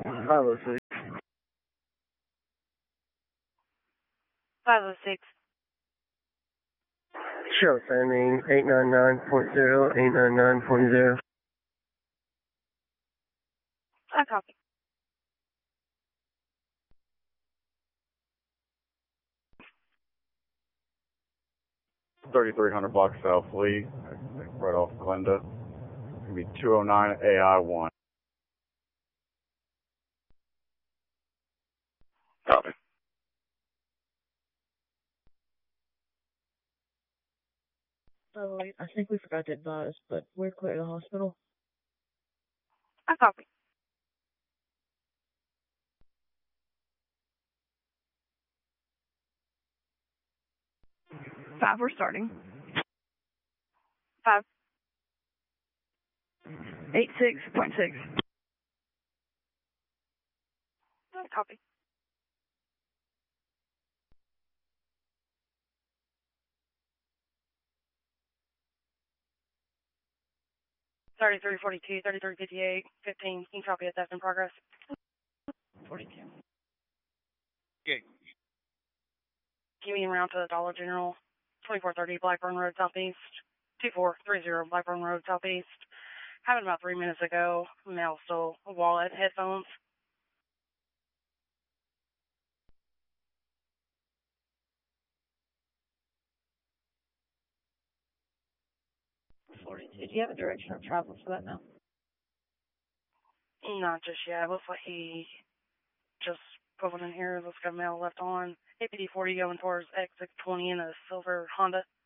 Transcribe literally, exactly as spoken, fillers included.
five oh six. five oh six. Show sending eight nine nine point zero, eight nine nine point zero. I copy. thirty-three hundred block South Lee, right off Glenda. It's going to be two oh nine A I one. Copy. Oh, wait, I think we forgot to advise, but we're clear to the hospital. I copy. Five, we're starting. Five. Eight six point six. I copy. thirty-three forty-two, thirty-three fifty-eight, fifteen. Can you copy it? That's in progress. forty-two. Okay. Give me around to the Dollar General, twenty-four thirty Blackburn Road Southeast, two four three zero Blackburn Road Southeast. Happened about three minutes ago. Mail stole a wallet, headphones. forty-two. Do you have a direction of travel for that now? Not just yet. Looks like he just put one in here. Looks like a mail left on. A P D forty going towards X six twenty in a silver Honda.